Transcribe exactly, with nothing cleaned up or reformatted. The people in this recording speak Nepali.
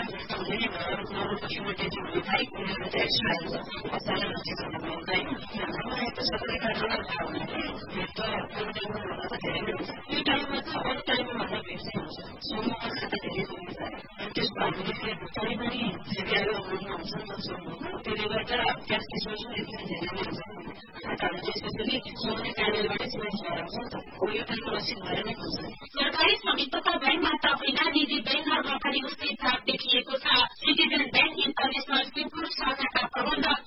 धेरै भएर कुराको डेटी हुने थाहा कुराहरू चाहिँ एक्स्ट्रा हुन्छ अचानक नजिक हुने पाउँदैन मलाई त सबै कारणले थाहा हुने थियो त भन्दा त धेरै नै हुन्छ यो टाइममा त अरू टाइममा भन्दा भेट्दै हुन्छ समूहमा खाता धेरै हुन्छ त्यसको हामीले फेरि भुक्तानी पनि जिबिआईमा गर्नुहुन्छ नि त समूहमा त्यसले गर्दा क्यास डिस्पर्स पनि धेरै नै हुन्छ खाताहरू चाहिँ स्पेसली समूहले कार्यालयबाटै चेन्ज भएर आउँछ नि त हो यो टाइममा रसिद भएर नै हुन्छ सरकारी समिति तथा ब्याङ्क मात्र होइन निजी ब्याङ्कहरूमा पनि उस्तै चाप देखिएको छ सिटिजन ब्याङ्क इन्टरनेसनल सिङ्गुर शाखाका प्रबन्धक